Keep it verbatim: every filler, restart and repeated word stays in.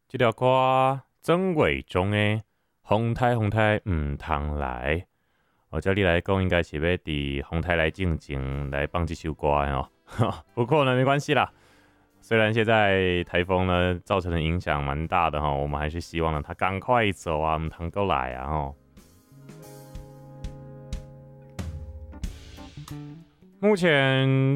这条歌曾伟忠的《风台风台唔通来》，哦，照你来讲，应该是要伫风台来静静来放这首歌的哦。不过呢，没关系啦。虽然现在台风呢造成的影响蛮大的哈，我们还是希望呢它赶快走啊，唔通够来啊吼。目前